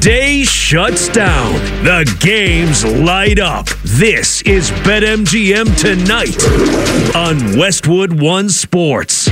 Day shuts down. The games light up. This is BetMGM Tonight on Westwood One Sports.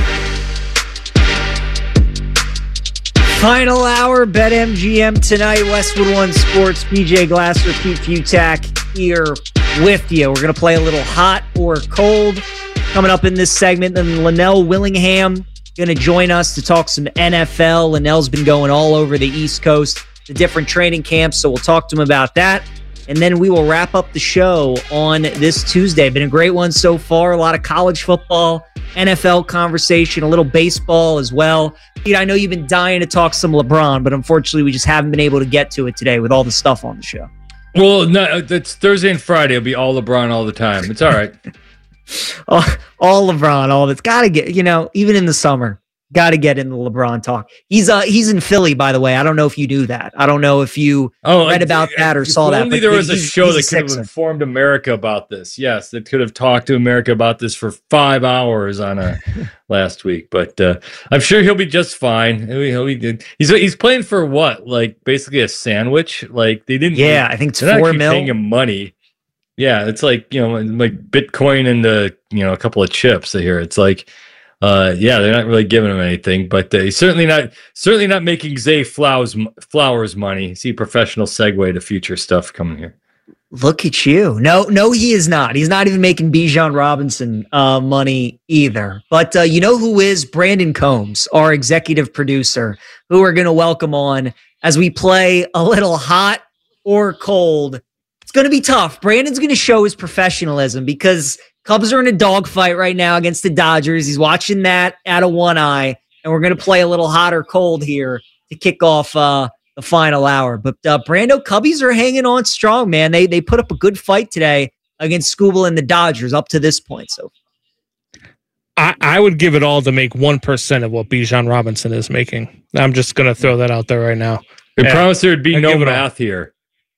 Final hour, BetMGM Tonight, Westwood One Sports. BJ Glasser, Pete Futak here with you. We're going to play a little hot or cold coming up in this segment. Then Linnell Willingham going to join us to talk some NFL. Linnell's been going all over the East Coast, the different training camps, so we'll talk to him about that. And then we will wrap up the show on this Tuesday. Been a great one so far. A lot of college football, NFL conversation, a little baseball as well. Pete, I know you've been dying to talk some LeBron, but unfortunately we just haven't been able to get to it today with all the stuff on the show. Well, no, it's Thursday and Friday. It'll be all LeBron all the time. It's all right. all LeBron, all of it's got to get, even in the summer, got to get in the LeBron talk. He's in Philly, by the way. I don't know if you knew that. I don't know if you read about that or saw that. Only there was a show that could have informed America about this. Yes, that could have talked to America about this for 5 hours on last week. But I'm sure he'll be just fine. He's playing for what? Like basically a sandwich. Like they didn't. Yeah, I think it's $4 million. Paying him money. Yeah, it's like like Bitcoin and a couple of chips. Here, it's like. They're not really giving him anything, but he's certainly not making Zay Flowers money. See, professional segue to future stuff coming here. Look at you. No, he is not. He's not even making Bijan Robinson money either. But you know who is? Brandon Combs, our executive producer, who we're going to welcome on as we play a little hot or cold. It's going to be tough. Brandon's going to show his professionalism because Cubs are in a dogfight right now against the Dodgers. He's watching that out of one eye, and we're going to play a little hot or cold here to kick off the final hour. But Brando, Cubbies are hanging on strong, man. They put up a good fight today against Skubal and the Dodgers up to this point. So I would give it all to make 1% of what Bijan Robinson is making. I'm just going to throw that out there right now. I promise there'd be no math here.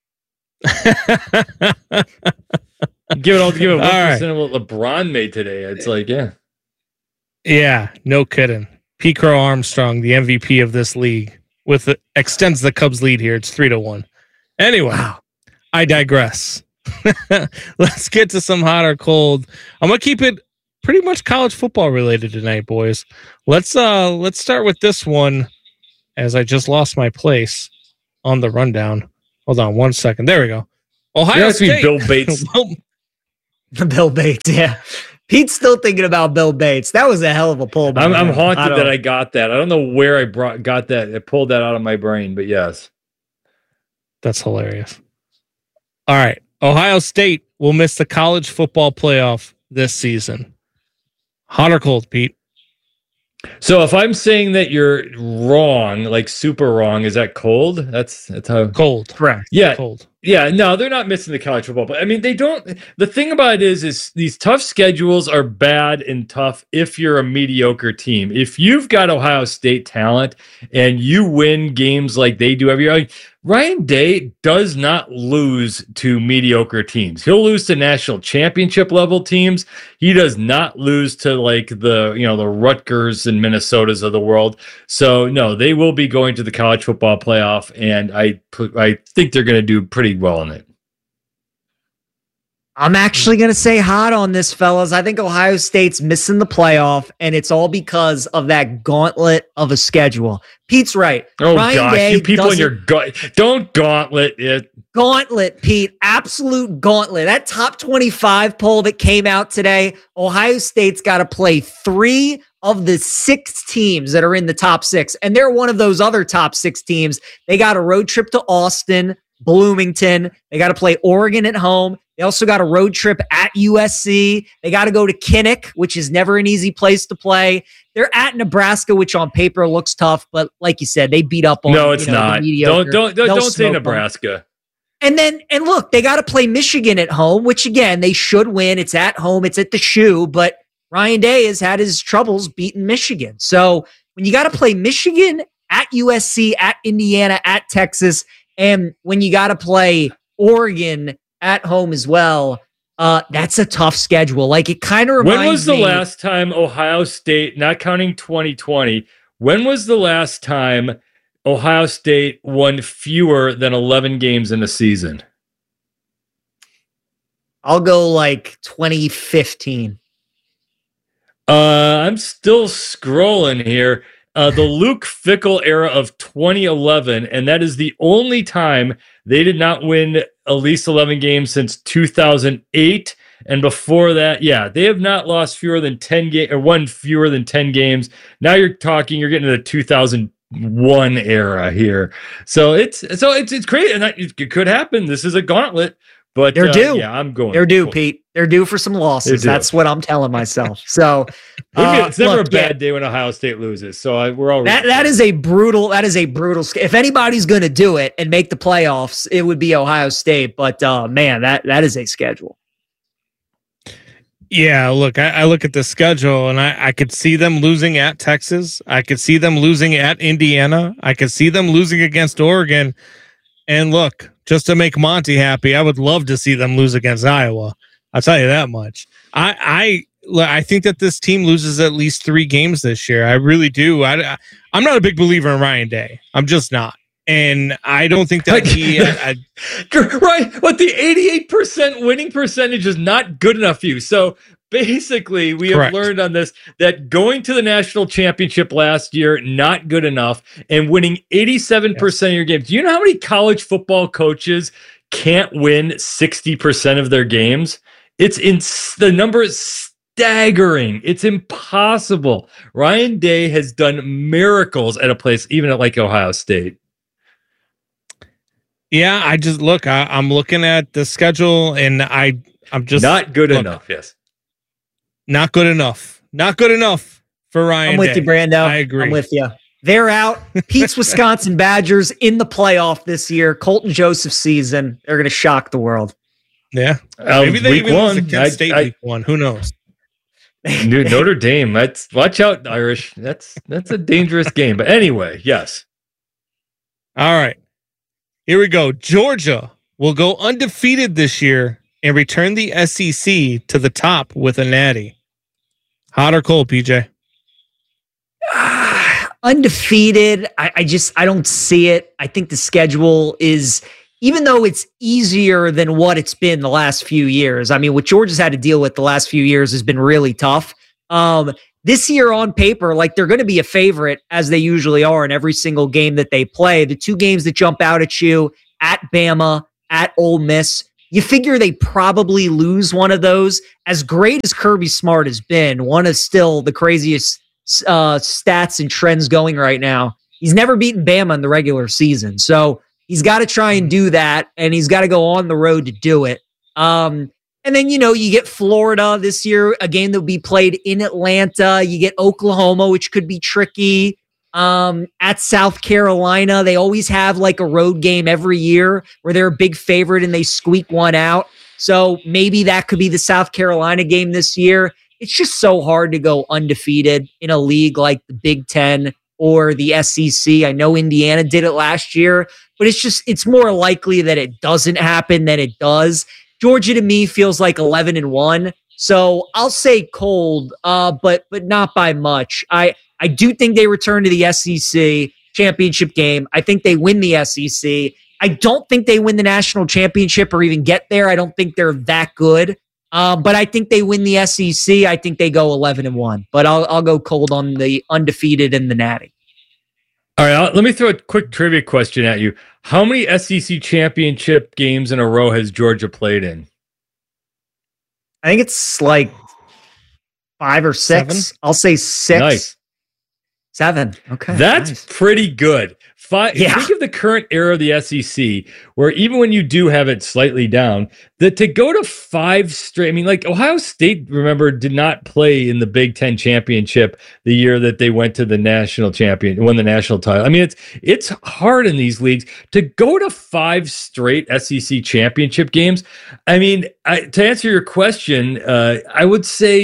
Give it 1% of what LeBron made today. It's like, yeah, no kidding. Pete Crow Armstrong, the MVP of this league, extends the Cubs lead here. It's 3-1. Anyway, I digress. Let's get to some hot or cold. I'm gonna keep it pretty much college football related tonight, boys. Let's start with this one, as I just lost my place on the rundown. Hold on 1 second. There we go. Ohio State. Bill Bates. Bill Bates, yeah. Pete's still thinking about Bill Bates. That was a hell of a pull. I'm haunted that I got that. I don't know where I got that. I pulled that out of my brain, but yes. That's hilarious. All right. Ohio State will miss the college football playoff this season. Hot or cold, Pete? So if I'm saying that you're wrong, like super wrong, is that cold? That's how cold. Correct. Yeah. Cold. Yeah, no, they're not missing the college football. But I mean, they don't. The thing about it is these tough schedules are bad and tough if you're a mediocre team. If you've got Ohio State talent and you win games like they do every year, like, Ryan Day does not lose to mediocre teams. He'll lose to national championship level teams. He does not lose to like the Rutgers and Minnesotas of the world. So no, they will be going to the college football playoff, and I think they're going to do pretty well in it. I'm actually going to say hot on this, fellas. I think Ohio State's missing the playoff, and it's all because of that gauntlet of a schedule. Pete's right. Oh, Ryan gosh, Day you people in your don't gauntlet it. Gauntlet, Pete. Absolute gauntlet. That top 25 poll that came out today, Ohio State's got to play 3 of the 6 teams that are in the top 6, and they're one of those other top 6 teams. They got a road trip to Austin, Bloomington. They got to play Oregon at home. They also got a road trip at USC. They got to go to Kinnick, which is never an easy place to play. They're at Nebraska, which on paper looks tough, but like you said, they beat up on. No, it's not. Don't say Nebraska. And look, they got to play Michigan at home, which again they should win. It's at home. It's at the Shoe, but Ryan Day has had his troubles beating Michigan. So when you got to play Michigan at USC, at Indiana, at Texas, and when you got to play Oregon at home as well, that's a tough schedule. Like, it kind of reminds me. When was the last time Ohio State, not counting 2020, when was the last time Ohio State won fewer than 11 games in a season? I'll go like 2015. I'm still scrolling here. The Luke Fickell era of 2011, and that is the only time they did not win at least 11 games since 2008. And before that, they have not lost fewer than 10 games or won fewer than 10 games. Now you're getting to the 2001 era here. So it's crazy, and it could happen. This is a gauntlet. But they're due. Yeah, I'm going. They're due, Pete. They're due for some losses. That's what I'm telling myself. So it's never a bad day when Ohio State loses. So we're all that is a brutal. If anybody's going to do it and make the playoffs, it would be Ohio State. But man, that is a schedule. Yeah, look, I look at the schedule and I could see them losing at Texas. I could see them losing at Indiana. I could see them losing against Oregon. And look, just to make Monty happy, I would love to see them lose against Iowa. I'll tell you that much. I think that this team loses at least 3 games this year. I really do. I'm not a big believer in Ryan Day. I'm just not. And I don't think that right. But the 88% winning percentage is not good enough for you. So basically, we have learned on this that going to the national championship last year, not good enough, and winning 87% of your games. Do you know how many college football coaches can't win 60% of their games? The number is staggering. It's impossible. Ryan Day has done miracles at a place, even at like Ohio State. Yeah, I'm looking at the schedule and I'm just not good enough. Yes. Not good enough. Not good enough for Ryan. I'm with you, Brando. I agree. I'm with you. They're out. Pete's Wisconsin Badgers in the playoff this year. Colton Joseph season. They're going to shock the world. Yeah. Maybe they even lose against State week 1. Who knows? Notre Dame. Watch out, Irish. That's a dangerous game. But anyway, yes. All right. Here we go. Georgia will go undefeated this year and return the SEC to the top with a natty. Hot or cold, PJ? Undefeated. I don't see it. I think the schedule is, even though it's easier than what it's been the last few years. I mean, what Georgia's had to deal with the last few years has been really tough. This year on paper, like they're going to be a favorite as they usually are in every single game that they play. The 2 games that jump out at you, at Bama, at Ole Miss, you figure they probably lose one of those. As great as Kirby Smart has been, one of still the craziest stats and trends going right now. He's never beaten Bama in the regular season. So he's got to try and do that, and he's got to go on the road to do it. And then, you get Florida this year, a game that will be played in Atlanta. You get Oklahoma, which could be tricky. At South Carolina, they always have like a road game every year where they're a big favorite and they squeak one out. So maybe that could be the South Carolina game this year. It's just so hard to go undefeated in a league like the Big Ten or the SEC. I know Indiana did it last year, but it's more likely that it doesn't happen than it does. Georgia to me feels like 11-1. So I'll say cold, but not by much. I do think they return to the SEC championship game. I think they win the SEC. I don't think they win the national championship or even get there. I don't think they're that good. But I think they win the SEC. I think they go 11-1. But I'll go cold on the undefeated and the natty. All right, let me throw a quick trivia question at you. How many SEC championship games in a row has Georgia played in? I think it's like 5 or 6. 7? I'll say 6. Nice. 7. Okay. That's pretty good. Think of the current era of the SEC, where even when you do have it slightly down, that to go to 5 straight, I mean, like Ohio State, remember, did not play in the Big Ten championship the year that they went to the national champion, won the national title. I mean, it's hard in these leagues to go to 5 straight SEC championship games. I mean, to answer your question, I would say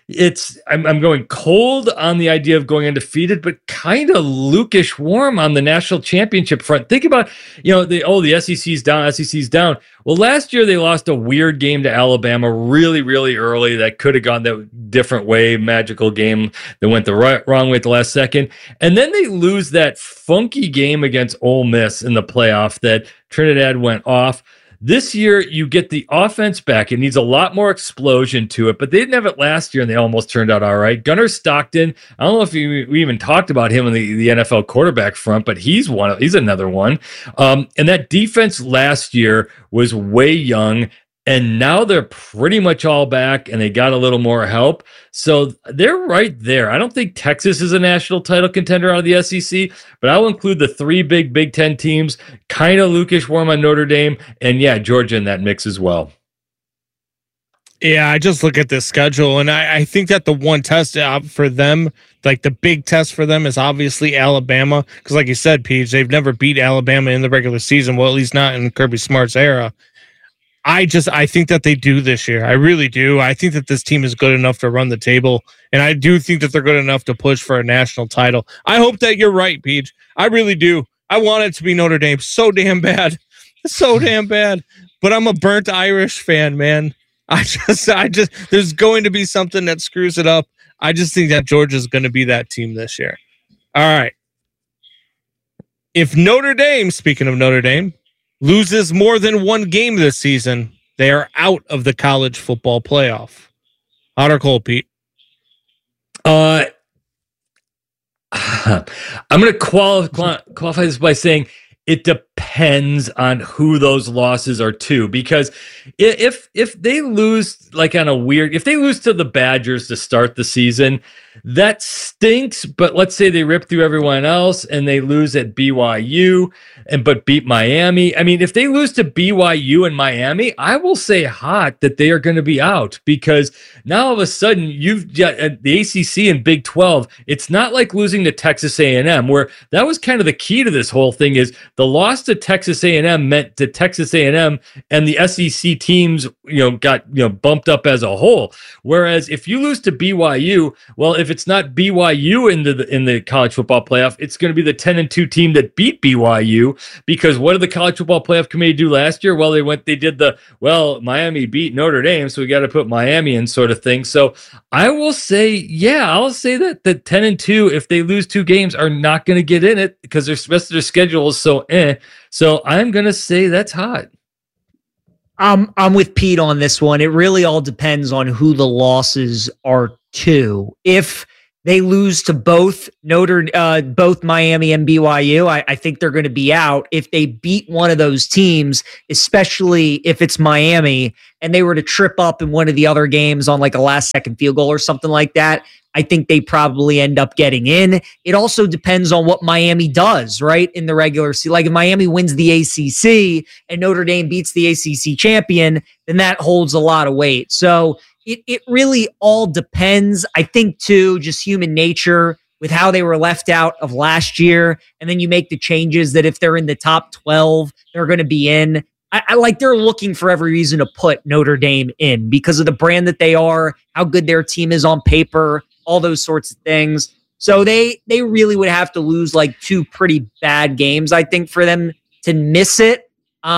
I'm going cold on the idea of going undefeated, but kind of Lukish warm on the national championship front. Think about, the SEC's down. Well, last year they lost a weird game to Alabama really, really early that could have gone that different way, magical game that went the wrong way at the last second. And then they lose that funky game against Ole Miss in the playoff that Trinidad went off. This year, you get the offense back. It needs a lot more explosion to it, but they didn't have it last year, and they almost turned out all right. Gunnar Stockton, I don't know if we even talked about him on the NFL quarterback front, but he's another one. And that defense last year was way young, and now they're pretty much all back, and they got a little more help. So they're right there. I don't think Texas is a national title contender out of the SEC, but I'll include the three Big Ten teams, kind of Lukish warm on Notre Dame, and Georgia in that mix as well. Yeah, I just look at this schedule, and I think that the one test for them, like the big test for them, is obviously Alabama. Because like you said, Peach, they've never beat Alabama in the regular season. Well, at least not in Kirby Smart's era. I think that they do this year. I really do. I think that this team is good enough to run the table, and I do think that they're good enough to push for a national title. I hope that you're right, Peach. I really do. I want it to be Notre Dame so damn bad. So damn bad. But I'm a burnt Irish fan, man. I just there's going to be something that screws it up. I just think that Georgia's going to be that team this year. All right. If Notre Dame, speaking of Notre Dame, loses more than one game this season, they are out of the college football playoff. Hot or cold, Pete? I'm going to qualify this by saying it depends on who those losses are to, because if they lose if they lose to the Badgers to start the season, that stinks. But let's say they rip through everyone else and they lose at BYU but beat Miami. I mean, if they lose to BYU and Miami, I will say hot that they are going to be out, because now all of a sudden you've got the ACC and Big 12. It's not like losing to Texas A&M, where that was kind of the key to this whole thing. Is the loss to Texas A&M meant to Texas A&M and the SEC teams, got bumped up as a whole. Whereas if you lose to BYU, well, if it's not BYU in the college football playoff, it's going to be the 10-2 team that beat BYU. Because what did the college football playoff committee do last year? Well, they did Miami beat Notre Dame, so we got to put Miami in, sort of thing. So I will say, I'll say that the 10-2, if they lose two games, are not going to get in it because the rest of their schedule is so So I'm going to say that's hot. I'm with Pete on this one. It really all depends on who the losses are to. If they lose to both Miami and BYU, I think they're going to be out. If they beat one of those teams, especially if it's Miami, and they were to trip up in one of the other games on like a last-second field goal or something like that, I think they probably end up getting in. It also depends on what Miami does, right, in the regular season. Like if Miami wins the ACC and Notre Dame beats the ACC champion, then that holds a lot of weight. So it really all depends. I think, too, just human nature with how they were left out of last year, and then you make the changes that if they're in the top 12, they're going to be in. I like they're looking for every reason to put Notre Dame in because of the brand that they are, how good their team is on paper, all those sorts of things. So they really would have to lose like two pretty bad games, I think, for them to miss it.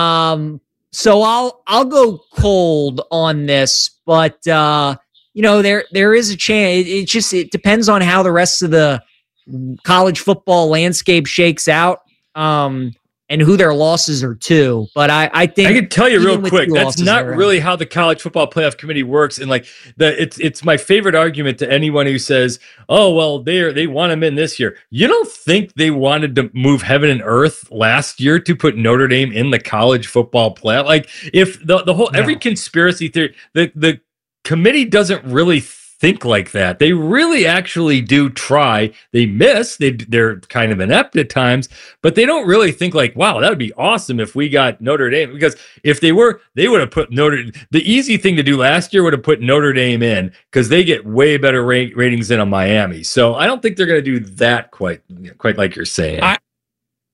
So I'll go cold on this, but there is a chance. It depends on how the rest of the college football landscape shakes out, and who their losses are to. But I think I can tell you real quick, that's not really how the college football playoff committee works. And it's my favorite argument to anyone who says, "Oh, well, they want them in this year." You don't think they wanted to move heaven and earth last year to put Notre Dame in the college football playoff? Like if the whole every conspiracy theory, the committee doesn't really think like that. They really actually do try. They miss. They're kind of inept at times, but they don't really think like, wow, that would be awesome if we got Notre Dame. Because if they would have put The easy thing to do last year would have put Notre Dame in because they get way better ratings than a Miami. So I don't think they're going to do that quite like you're saying.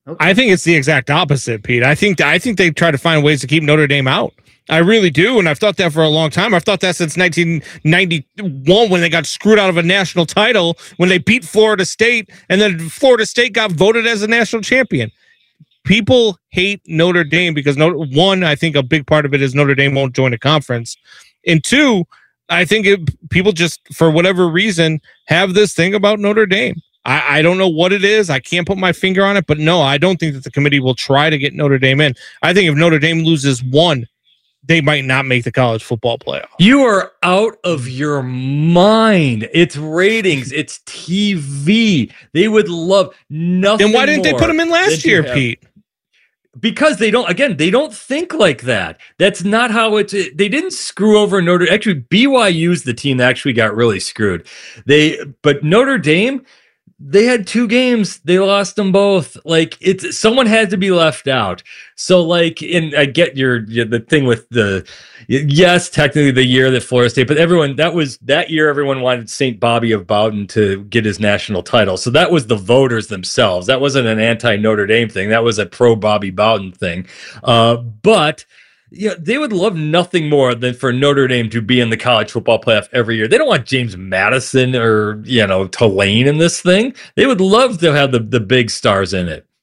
Okay. I think it's the exact opposite, Pete. I think they try to find ways to keep Notre Dame out. I really do, and I've thought that for a long time. I've thought that since 1991 when they got screwed out of a national title, when they beat Florida State, and then Florida State got voted as a national champion. People hate Notre Dame because, one, I think a big part of it is Notre Dame won't join a conference. And two, I think people just, for whatever reason, have this thing about Notre Dame. I don't know what it is. I can't put my finger on it, but no, I don't think that the committee will try to get Notre Dame in. I think if Notre Dame loses one, they might not make the college football playoff. You are out of your mind. It's ratings. It's TV. They would love nothing. Then why didn't they put them in last year, Pete? Because they don't think like that. That's not how they didn't screw over Notre. Actually, BYU's the team that actually got really screwed. But Notre Dame, they had 2 games. They lost them both. Like, someone had to be left out. So, like, and I get the thing with yes, technically the year that Florida State, but that year everyone wanted St. Bobby of Bowden to get his national title. So that was the voters themselves. That wasn't an anti-Notre Dame thing. That was a pro-Bobby Bowden thing. But yeah, they would love nothing more than for Notre Dame to be in the college football playoff every year. They don't want James Madison or, Tulane in this thing. They would love to have the big stars in it.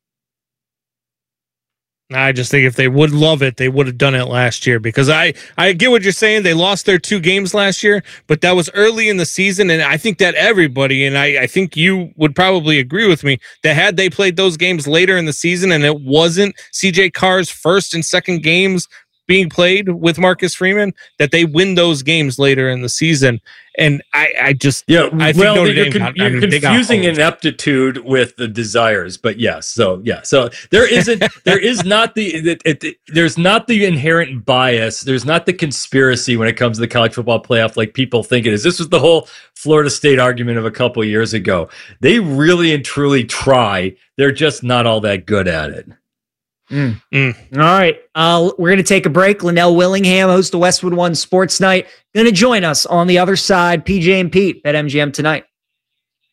I just think if they would love it, they would have done it last year, because I get what you're saying. They lost their 2 games last year, but that was early in the season. And I think that everybody, and I think you would probably agree with me, that had they played those games later in the season and it wasn't CJ Carr's first and second games being played with Marcus Freeman, that they win those games later in the season. And I think Notre Dame you're confusing ineptitude with the desires, but yes. So there's not the inherent bias. There's not the conspiracy when it comes to the college football playoff like people think it is. This was the whole Florida State argument of a couple of years ago. They really and truly try. They're just not all that good at it. All right. We're going to take a break. Linnell Willingham, host of Westwood One Sports Night, going to join us on the other side. PJ and Pete at MGM Tonight.